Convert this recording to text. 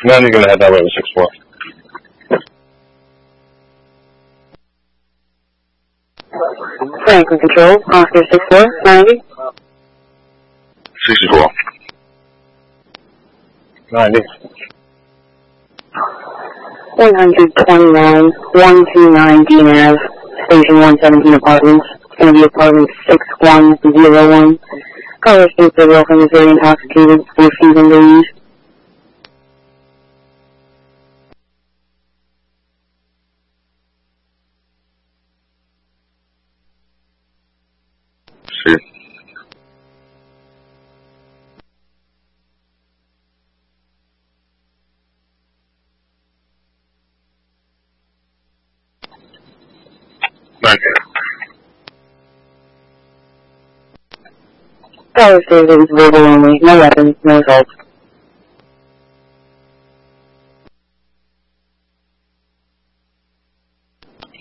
Now you're going to head that way with 6-4. Franklin Control, Oscar 6-4, 90. 64. 90. 129, 129 Dean Ave, Station 117 Apartments. It's going to be apartment 6101. Caller states their girlfriend is very intoxicated, refusing to leave. See. Caller states it was verbal only, no weapons, no assaults.